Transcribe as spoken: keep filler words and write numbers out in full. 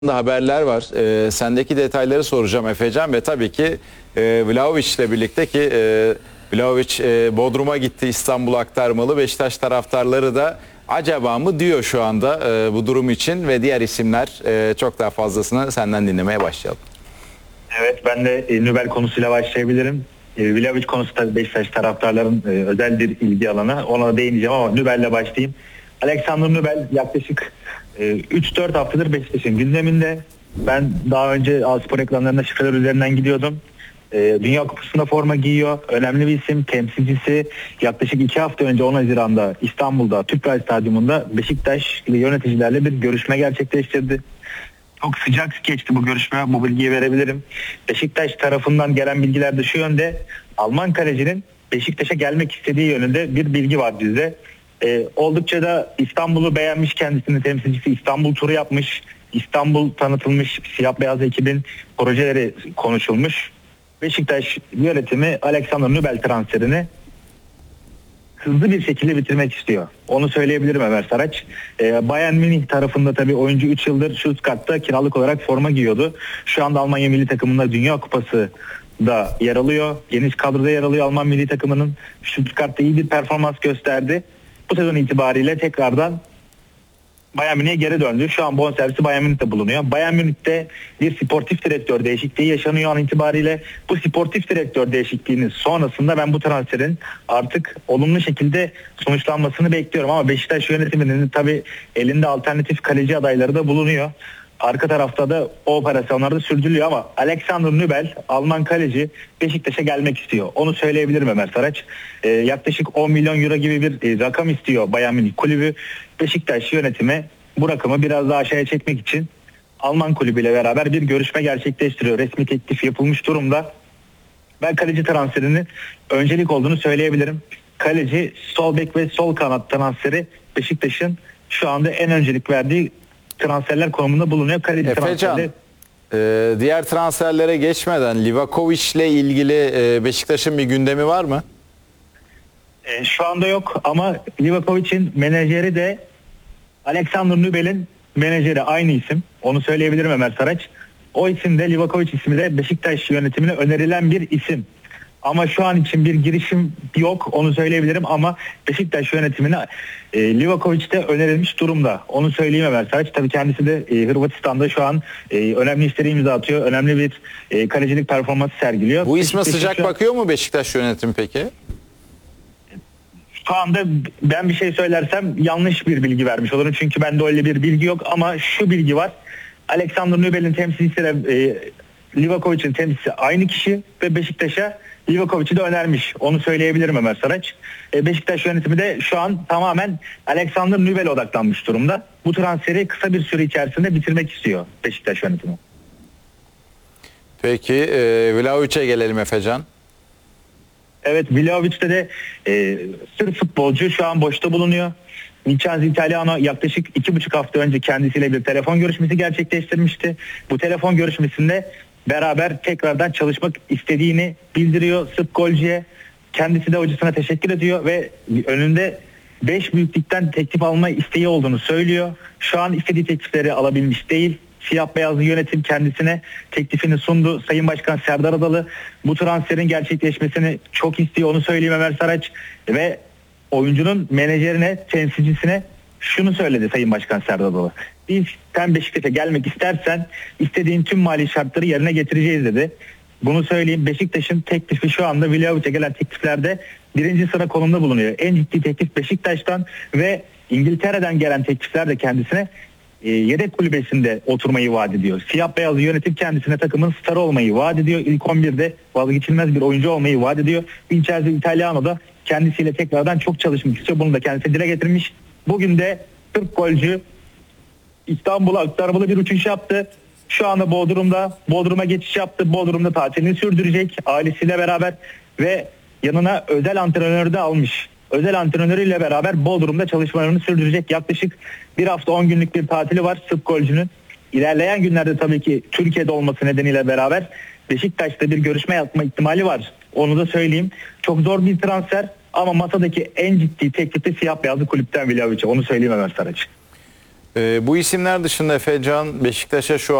haberler var. Ee, sendeki detayları soracağım Efecan ve tabii ki e, Vlahovic ile birlikte ki e, Vlahovic e, Bodrum'a gitti, İstanbul aktarmalı. Beşiktaş taraftarları da acaba mı diyor şu anda e, bu durum için ve diğer isimler e, çok daha fazlasını senden dinlemeye başlayalım. Evet, ben de e, Nübel konusuyla başlayabilirim. E, Vlahovic konusu tabii Beşiktaş taraftarların e, özel bir ilgi alanı. Ona değineceğim ama Nübel'le başlayayım. Alexander Nübel yaklaşık e, üç dört haftadır Beşiktaş'ın gündeminde. Ben daha önce A-Spor ekranlarında şifreler üzerinden gidiyordum. E, Dünya Kupası'nda forma giyiyor. Önemli bir isim, temsilcisi. Yaklaşık iki hafta önce on Haziran'da İstanbul'da Tüpraş Stadyumunda Beşiktaş ile yöneticilerle bir görüşme gerçekleştirdi. Çok sıcak geçti bu görüşme. Bu bilgiyi verebilirim. Beşiktaş tarafından gelen bilgiler de şu yönde. Alman kalecinin Beşiktaş'a gelmek istediği yönünde bir bilgi var bizde. Ee, oldukça da İstanbul'u beğenmiş, kendisinin temsilcisi İstanbul turu yapmış. İstanbul tanıtılmış, siyah beyaz ekibin projeleri konuşulmuş. Beşiktaş yönetimi Alexander Nübel transferini hızlı bir şekilde bitirmek istiyor. Onu söyleyebilirim Ömer Saraç. Ee, Bayern Münih tarafında tabii oyuncu üç yıldır Stuttgart'ta kiralık olarak forma giyiyordu. Şu anda Almanya milli takımında Dünya Kupası da yer alıyor. Geniş kadroda yer alıyor Alman milli takımının. Stuttgart'ta iyi bir performans gösterdi. Bu sezon itibariyle tekrardan Bayern Münih'e geri döndü. Şu an bonservisi Bayern Münih'te bulunuyor. Bayern Münih'te bir sportif direktör değişikliği yaşanıyor an itibariyle. Bu sportif direktör değişikliğinin sonrasında ben bu transferin artık olumlu şekilde sonuçlanmasını bekliyorum. Ama Beşiktaş yönetiminin tabii elinde alternatif kaleci adayları da bulunuyor. Arka tarafta da o operasyonlarda sürdürülüyor ama Alexander Nübel, Alman kaleci Beşiktaş'a gelmek istiyor. Onu söyleyebilirim Ömer Saraç. Ee, yaklaşık on milyon euro gibi bir e, rakam istiyor Bayern Münih kulübü. Beşiktaş yönetimi bu rakamı biraz daha aşağıya çekmek için Alman kulübüyle beraber bir görüşme gerçekleştiriyor. Resmi teklif yapılmış durumda. Ben kaleci transferinin öncelik olduğunu söyleyebilirim. Kaleci, sol bek ve sol kanat transferi Beşiktaş'ın şu anda en öncelik verdiği transferler konumunda bulunuyor. Kaleci Efecan, e, diğer transferlere geçmeden Livakovic ile ilgili e, Beşiktaş'ın bir gündemi var mı? E, şu anda yok ama Livakovic'in menajeri de Alexander Nübel'in menajeri, aynı isim. Onu söyleyebilirim Ömer Saraç. O isim de Livakovic ismi de Beşiktaş yönetimine önerilen bir isim. Ama şu an için bir girişim yok, onu söyleyebilirim ama Beşiktaş yönetimine e, Livakovic de önerilmiş durumda. Onu söyleyeyim Ömer Saraç. Tabii kendisi de e, Hırvatistan'da şu an e, önemli işleri imza atıyor. Önemli bir e, kalecilik performansı sergiliyor. Bu isme Beşiktaş'ın sıcak şu an, bakıyor mu Beşiktaş yönetimi peki? şu anda ben bir şey söylersem yanlış bir bilgi vermiş olurum. Çünkü bende öyle bir bilgi yok ama şu bilgi var. Alexander Nübel'in temsilcisiyle e, Livakovic'in temsilcisi aynı kişi ve Beşiktaş'a Livakovic'i de önermiş. Onu söyleyebilirim Ömer Saraç. E, Beşiktaş yönetimi de şu an tamamen Alexander Nübel'e odaklanmış durumda. Bu transferi kısa bir süre içerisinde bitirmek istiyor Beşiktaş yönetimi. Peki e, Vlahovic'e gelelim Efecan. Evet, Vlahovic'te de e, sırf futbolcu şu an boşta bulunuyor. Vincenzo Italiano yaklaşık iki buçuk hafta önce kendisiyle bir telefon görüşmesi gerçekleştirmişti. Bu telefon görüşmesinde beraber tekrardan çalışmak istediğini bildiriyor sırf golcüye. Kendisi de hocasına teşekkür ediyor ve önünde beş büyüklükten teklif alma isteği olduğunu söylüyor. Şu an istediği teklifleri alabilmiş değil. Siyah beyazlı yönetim kendisine teklifini sundu. Sayın Başkan Serdar Adalı bu transferin gerçekleşmesini çok istiyor. Onu söyleyeyim Ömer Saraç. Ve oyuncunun menajerine, temsilcisine şunu söyledi Sayın Başkan Serdar Adalı. Biz sen Beşiktaş'a gelmek istersen istediğin tüm mali şartları yerine getireceğiz dedi. Bunu söyleyeyim, Beşiktaş'ın teklifi şu anda Vlahovic'e gelen tekliflerde birinci sıra konumda bulunuyor. En ciddi teklif Beşiktaş'tan ve İngiltere'den gelen teklifler de kendisine e, yedek kulübesinde oturmayı vaat ediyor. Siyah beyazlı yönetim kendisine takımın starı olmayı vaat ediyor. İlk on birde vazgeçilmez bir oyuncu olmayı vaat ediyor. Vincenzo Italiano da kendisiyle tekrardan çok çalışmak istiyor. Bunu da kendisi dile getirmiş. Bugün de Türk golcü İstanbul'a aktarmalı bir uçuş yaptı. Şu anda Bodrum'da, Bodrum'a geçiş yaptı. Bodrum'da tatilini sürdürecek ailesiyle beraber ve yanına özel antrenörü de almış. Özel antrenörüyle beraber Bodrum'da çalışmalarını sürdürecek. Yaklaşık bir hafta on günlük bir tatili var Sırp golcünün. İlerleyen günlerde tabii ki Türkiye'de olması nedeniyle beraber Beşiktaş'ta bir görüşme yapma ihtimali var. Onu da söyleyeyim. Çok zor bir transfer ama masadaki en ciddi teklifi siyah beyazlı kulüpten Vlahovic'e. Onu söyleyeyim Ömer Saraç. E, bu isimler dışında Efecan, Beşiktaş'a şu